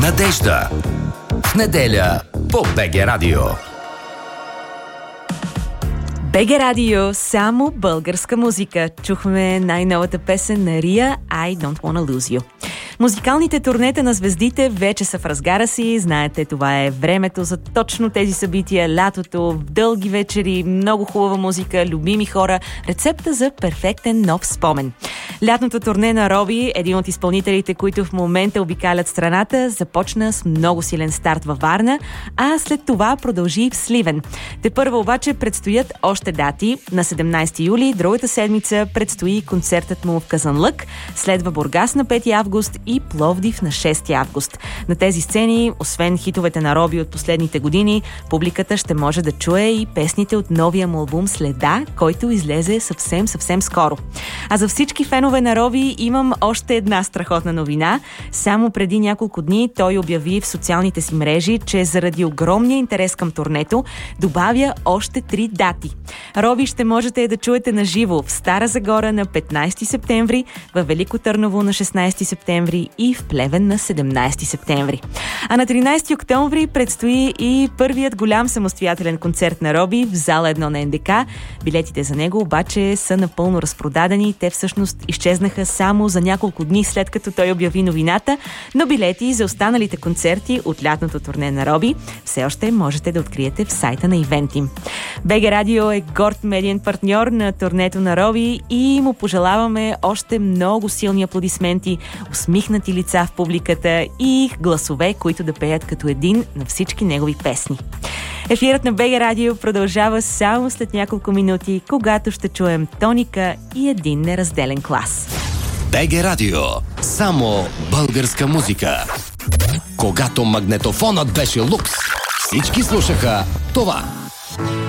Надежда. В неделя по БГ Радио. БГ Радио, само българска музика. Чухме най-новата песен на Рия I Don't Wanna Lose You. Музикалните турнета на звездите вече са в разгара си. Знаете, това е времето за точно тези събития. Лятото, дълги вечери, много хубава музика, любими хора. Рецепта за перфектен нов спомен. Лятното турне на Роби, един от изпълнителите, които в момента обикалят страната, започна с много силен старт във Варна, а след това продължи и в Сливен. Тепърва обаче предстоят още дати. На 17 юли, другата седмица, предстои концертът му в Казанлък, следва Бургас на 5 август и Пловдив на 6 август. На тези сцени, освен хитовете на Роби от последните години, публиката ще може да чуе и песните от новия му албум Следа, който излезе съвсем скоро. А за всички фенове на Роби имам още една страхотна новина. Само преди няколко дни той обяви в социалните си мрежи, че заради огромния интерес към турнето добавя още 3 дати. Роби ще можете да чуете на живо в Стара Загора на 15 септември, във Велико Търново на 16 септември и в Плевен на 17 септември. А на 13 октомври предстои и първият голям самостоятелен концерт на Роби в зала 1 на НДК. Билетите за него обаче са напълно разпродадени. Те всъщност изчезнаха само за няколко дни след като той обяви новината, но билети за останалите концерти от лятното турне на Роби все още можете да откриете в сайта на ивент им. БГ Радио е горд медиен партньор на турнето на Роби и му пожелаваме още много силни аплодисменти, усмихнати лица в публиката и гласове, които да пеят като един на всички негови песни. Ефирът на БГ Радио продължава само след няколко минути, когато ще чуем Тоника и един неразделен клас. БГ Радио. Само българска музика. Когато магнетофонът беше лукс, всички слушаха това.